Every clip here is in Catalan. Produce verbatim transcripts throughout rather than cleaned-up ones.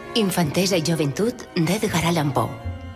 Infantesa i joventut d'Edgar Allan Poe.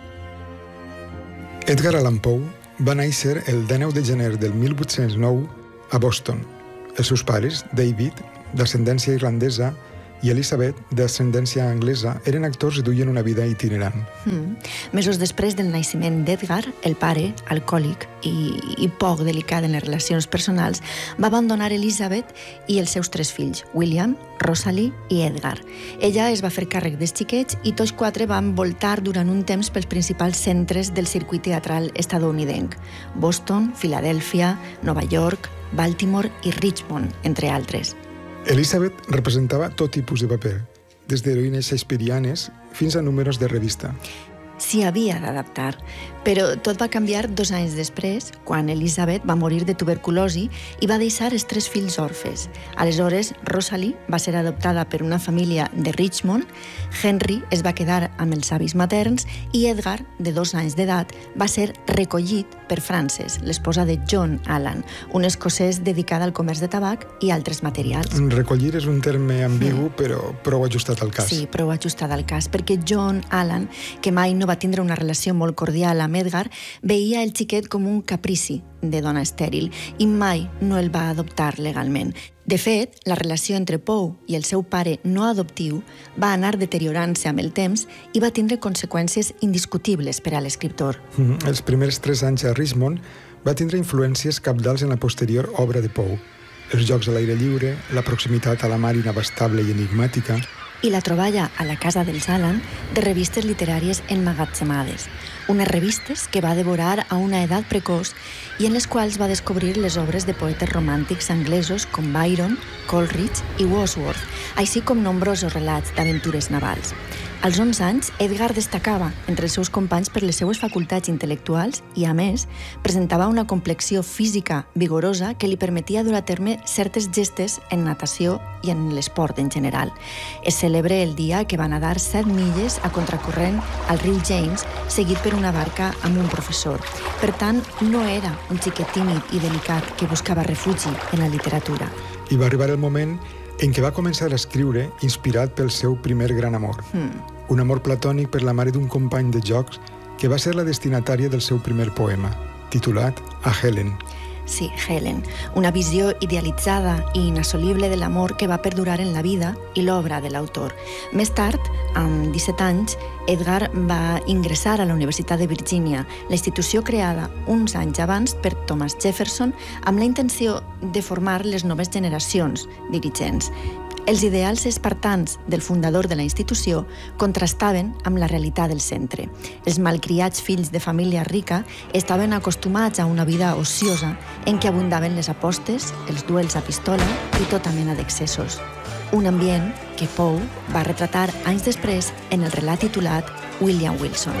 Edgar Allan Poe va néixer el dinou de gener del mil vuit-cents nou a Boston. Els seus pares, David, d'ascendència irlandesa, i Elizabeth, d'ascendència anglesa, eren actors i duien una vida itinerant. Mm. Mesos després del naixement d'Edgar, el pare, alcohòlic i, i poc delicat en les relacions personals, va abandonar Elizabeth i els seus tres fills, William, Rosalie i Edgar. Ella es va fer càrrec dels xiquets i tots quatre van voltar durant un temps pels principals centres del circuit teatral estatunidenc: Boston, Filadèlfia, Nova York, Baltimore i Richmond, entre altres. Elizabeth representava tot tipus de paper, des d'heroïnes shakespearianes fins a números de revista. S'hi havia d'adaptar, però tot va canviar dos anys després, quan Elizabeth va morir de tuberculosi i va deixar els tres fills orfes. Aleshores, Rosalie va ser adoptada per una família de Richmond, Henry es va quedar amb els avis materns i Edgar, de dos anys d'edat, va ser recollit per Frances, l'esposa de John Allan, un escocès dedicat al comerç de tabac i altres materials. Recollir és un terme ambigu, mm. però prou ajustat al cas. Sí, prou ajustat al cas, perquè John Allan, que mai no va tindre una relació molt cordial amb Edgar, veia el xiquet com un caprici de dona estèril i mai no el va adoptar legalment. De fet, la relació entre Poe i el seu pare no adoptiu va anar deteriorant-se amb el temps i va tindre conseqüències indiscutibles per a l'escriptor. Mm-hmm. Els primers tres anys a Richmond va tindre influències cabdals en la posterior obra de Poe. Els jocs a l'aire lliure, la proximitat a la mar inabastable i enigmàtica, i la troballa a la casa dels Allan de revistes literàries emmagatzemades, unes revistes que va devorar a una edat precoç i en les quals va descobrir les obres de poetes romàntics anglesos com Byron, Coleridge i Wordsworth, així com nombrosos relats d'aventures navals. Als onze anys, Edgar destacava entre els seus companys per les seues facultats intel·lectuals i, a més, presentava una complexió física vigorosa que li permetia dur a terme certes gestes en natació i en l'esport en general. Es celebra el dia que va nedar set milles a contracorrent al riu James, seguit per una barca amb un professor. Per tant, no era un xiquet tímid i delicat que buscava refugi en la literatura. I va arribar el moment en què va començar a escriure inspirat pel seu primer gran amor. Mm. Un amor platònic per la mare d'un company de jocs que va ser la destinatària del seu primer poema, titulat A Helen. Sí, Helen, una visió idealitzada i inassolible de l'amor que va perdurar en la vida i l'obra de l'autor. Més tard, amb disset anys, Edgar va ingressar a la Universitat de Virgínia, la institució creada uns anys abans per Thomas Jefferson amb la intenció de formar les noves generacions dirigents. Els ideals espartans del fundador de la institució contrastaven amb la realitat del centre. Els malcriats fills de família rica estaven acostumats a una vida ociosa en què abundaven les apostes, els duels a pistola i tota mena d'excessos. Un ambient que Poe va retratar anys després en el relat titulat William Wilson.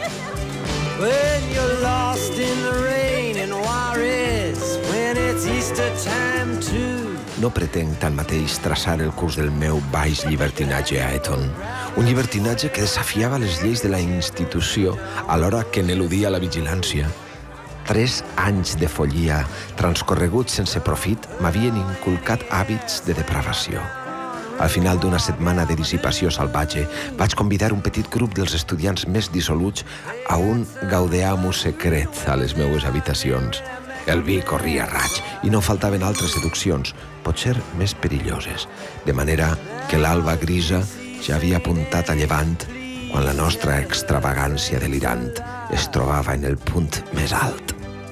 When you're lost in the rain in Juarez, when it's Easter time too. No pretenc tanmateix traçar el curs del meu baix llibertinatge a Eton, un llibertinatge que desafiava les lleis de la institució alhora que n'eludia la vigilància. Tres anys de follia transcorreguts sense profit m'havien inculcat hàbits de depravació. Al final d'una setmana de dissipació salvatge, vaig convidar un petit grup dels estudiants més dissoluts a un gaudeamus secret a les meues habitacions. El vi corria a raig i no faltaven altres seduccions, potser més perilloses, de manera que l'alba grisa ja havia apuntat a llevant quan la nostra extravagància delirant es trobava en el punt més alt.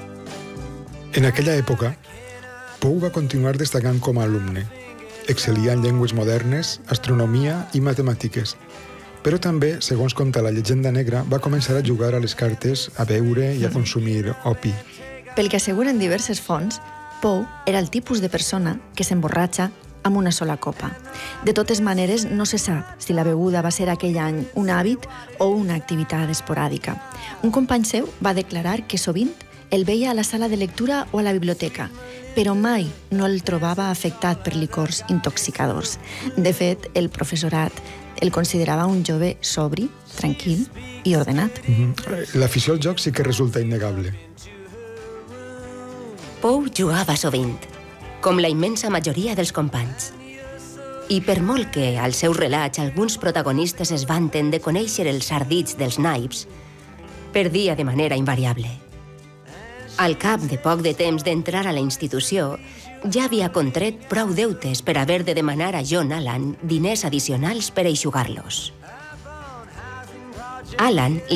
En aquella època, Poe va continuar destacant com a alumne. Excel·lia en llengües modernes, astronomia i matemàtiques, però també, segons conta la llegenda negra, va començar a jugar a les cartes, a beure i a consumir opi. Pel que asseguren diverses fonts, Poe era el tipus de persona que s'emborratxa amb una sola copa. De totes maneres, no se sap si la beguda va ser aquell any un hàbit o una activitat esporàdica. Un company seu va declarar que sovint el veia a la sala de lectura o a la biblioteca, però mai no el trobava afectat per licors intoxicadors. De fet, el professorat el considerava un jove sobri, tranquil i ordenat. Mm-hmm. L'afició al joc sí que resulta innegable. Poe jugava sovint, com la immensa majoria dels companys. I per molt que als seus relats alguns protagonistes es vanten de conèixer els ardits dels naips, perdia de manera invariable. Al cap de poc de temps d'entrar a la institució, ja havia contret prou deutes per haver de demanar a John Allan diners addicionals per eixugar-los. Allan